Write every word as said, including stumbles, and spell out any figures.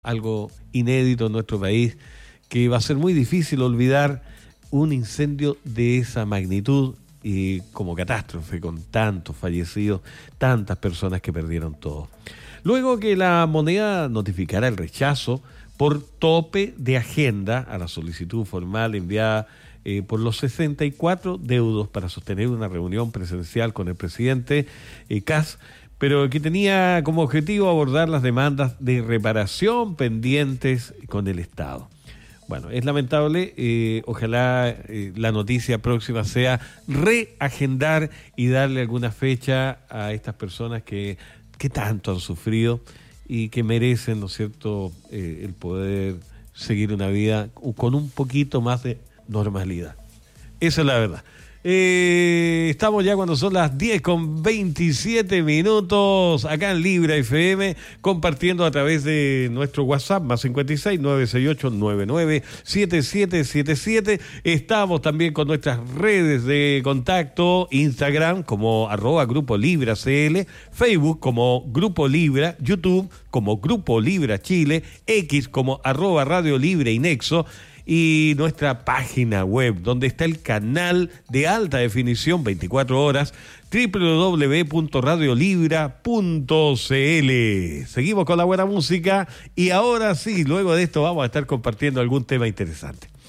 algo inédito en nuestro país, que va a ser muy difícil olvidar un incendio de esa magnitud y como catástrofe, con tantos fallecidos, tantas personas que perdieron todo. Luego que la moneda notificara el rechazo por tope de agenda a la solicitud formal enviada eh, por los sesenta y cuatro deudos para sostener una reunión presencial con el presidente eh, Kast, pero que tenía como objetivo abordar las demandas de reparación pendientes con el Estado. Bueno, es lamentable, eh, ojalá eh, la noticia próxima sea reagendar y darle alguna fecha a estas personas que, que tanto han sufrido y que merecen, ¿no es cierto?, eh, el poder seguir una vida con un poquito más de normalidad. Esa es la verdad. Eh, estamos ya cuando son las diez con veintisiete minutos acá en Libra F M, compartiendo a través de nuestro WhatsApp más cincuenta y seis, nueve seis ocho, nueve nueve siete siete siete siete. Estamos también con nuestras redes de contacto: Instagram como arroba Grupo Libra C L, Facebook como Grupo Libra, YouTube como Grupo Libra Chile, X como arroba Radio Libre y Nexo, y nuestra página web, donde está el canal de alta definición veinticuatro horas, doble u doble u doble u punto radio libra punto c l. Seguimos con la buena música y ahora sí, luego de esto vamos a estar compartiendo algún tema interesante.